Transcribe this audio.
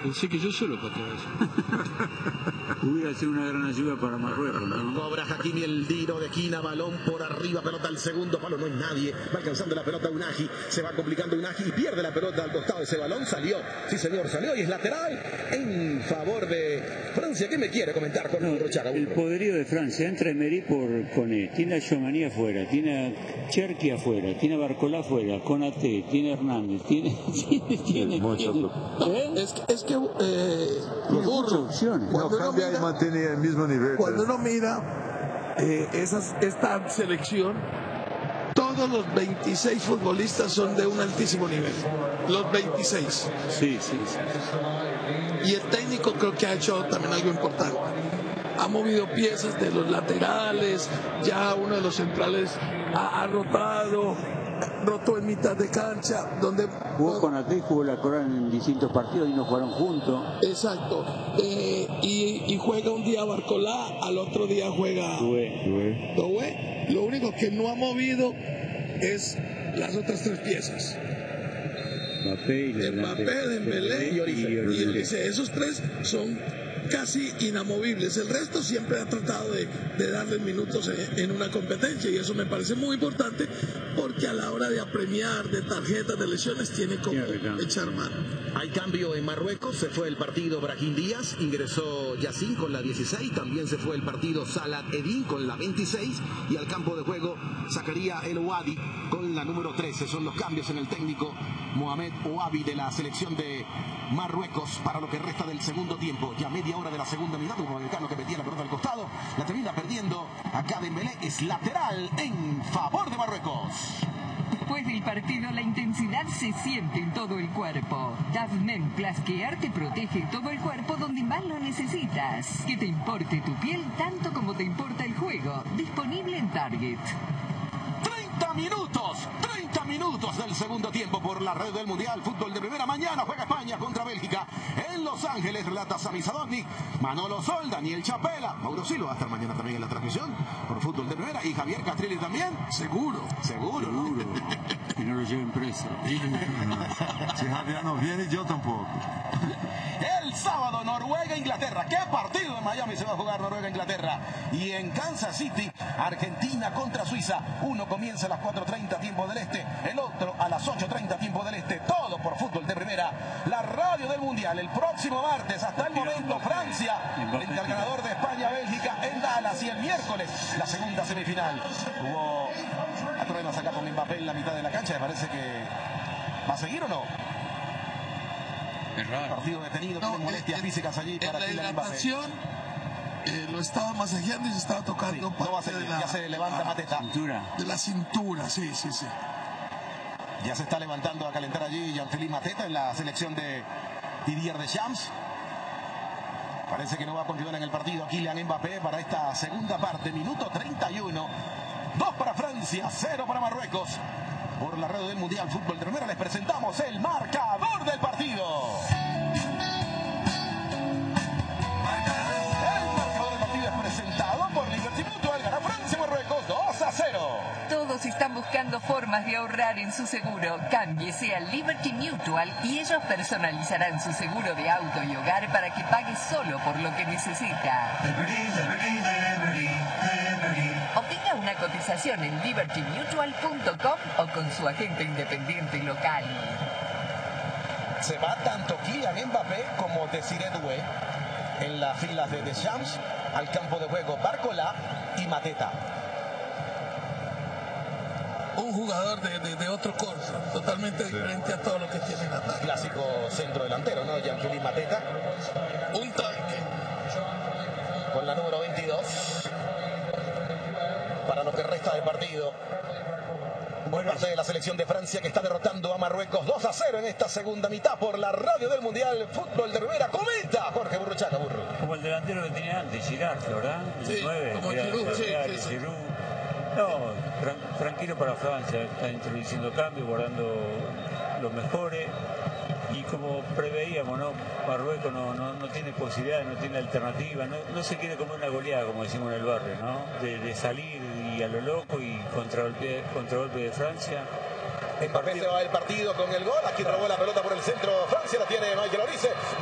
Pensé que yo solo pateaba eso. Hubiera sido una gran ayuda para Marruecos, ¿no? Cobra Hakimi el tiro de esquina, balón por arriba, pelota al segundo palo, no hay nadie, va alcanzando la pelota Unagi, se va complicando Unagi y pierde la pelota al costado de ese balón, salió, sí señor, salió y es lateral en favor de Francia. ¿Qué me quiere comentar con Burruchaga? El poderío de Francia, entra Emery por Koné, tiene a Chouamani afuera, tiene a Cherki afuera, tiene a Barcola afuera, Konaté, tiene a Hernández, tiene Es que muchas opciones. No cambia y mantiene el mismo nivel. Cuando uno mira esta selección, todos los 26 futbolistas son de un altísimo nivel. Los 26. Sí. Y el técnico creo que ha hecho también algo importante. Ha movido piezas de los laterales, ya uno de los centrales ha rotado, rotó en mitad de cancha, donde jugó con Ate, jugó la Corán en distintos partidos y no jugaron juntos. Exacto. Y juega un día Barcolá, al otro día juega Doué. Lo único que no ha movido es las otras tres piezas. Mbappé, Dembélé y Olise. Esos tres son casi inamovibles. El resto siempre ha tratado de darle minutos en una competencia y eso me parece muy importante porque a la hora de apremiar de tarjetas de lesiones tiene como echar mano. Hay cambio en Marruecos, se fue el partido Brahim Díaz, ingresó Yacine con la 16, también se fue el partido Salah Eddin con la 26 y al campo de juego sacaría el Ouadi con la número 13. Son los cambios en el técnico Mohamed Ouabi de la selección de Marruecos para lo que resta del segundo tiempo. Ya media hora de la segunda mitad, un Vallecano que metía la pelota al costado, la termina perdiendo acá Dembélé, es lateral en favor de Marruecos. Después del partido, la intensidad se siente en todo el cuerpo. Davmen Plus Care te protege todo el cuerpo donde más lo necesitas. Que te importe tu piel tanto como te importa el juego. Disponible en Target. 30 minutos del segundo tiempo por la red del Mundial Fútbol de Primera. Mañana juega España contra Bélgica en Los Ángeles. Relata Sami Sadovnik, Manolo Sol, Daniel Chapela, Mauro Silva va a estar mañana también en la transmisión por Fútbol de Primera y Javier Castrilli también. Seguro. Y no lo lleven preso. Si Javier no viene, yo tampoco. El sábado Noruega-Inglaterra. ¿Qué partido en Miami se va a jugar Noruega-Inglaterra? Y en Kansas City, Argentina contra Suiza. Uno comienza a las 4:30 tiempo del este, el otro a las 8:30 tiempo del este. Todo por Fútbol de Primera. La radio del Mundial el próximo martes. Hasta el momento Francia frente al ganador de España-Bélgica en Dallas. Y el miércoles la segunda semifinal. Hubo problemas acá con Mbappé en la mitad de la cancha. Me parece que va a seguir o no. Es raro. Partido detenido, tiene molestias físicas allí para la Kylian Mbappé. hidratación lo estaba masajeando y se estaba tocando Sí, no va a seguir, ya se levanta Mateta. De la cintura, sí. Ya se está levantando a calentar allí Jean-Philippe Mateta en la selección de Didier Deschamps. Parece que no va a continuar en el partido Kylian Mbappé para esta segunda parte. Minuto 31. 2 para Francia, 0 para Marruecos. Por la red del Mundial Fútbol de Primera les presentamos el marcador del partido. El marcador del partido es presentado por Liberty Mutual. Gana Francia Marruecos 2-0. Todos están buscando formas de ahorrar en su seguro. Cámbiese a Liberty Mutual y ellos personalizarán su seguro de auto y hogar para que pague solo por lo que necesita. Obtenga una cotización en libertymutual.com o con su agente independiente local. Se va tanto Kylian Mbappé como Desiré Doué en las filas de Deschamps. Al campo de juego Barcola y Mateta. Un jugador de otro corso, totalmente diferente a todo lo que tiene en ataque. Clásico centro delantero, ¿no? Jean-Philippe Mateta. Un tanque. Con la número 22. Para lo que resta del partido. Por parte de la selección de Francia que está derrotando a Marruecos 2-0 en esta segunda mitad por la radio del Mundial Fútbol de Primera. Comenta Jorge Burruchaga, Burro. Como el delantero que tenía antes, Girard, ¿verdad? Sí, 9, como Giroud, sí. No, tranquilo para Francia, está introduciendo cambios, guardando los mejores. Y como preveíamos, ¿no? Marruecos no tiene posibilidades, no tiene alternativa, no se quiere comer una goleada, como decimos en el barrio, ¿no? De salir y a lo loco y contragolpe de Francia. Mbappé se va del partido con el gol. Aquí robó la pelota por el centro. Francia la tiene Michael Olise.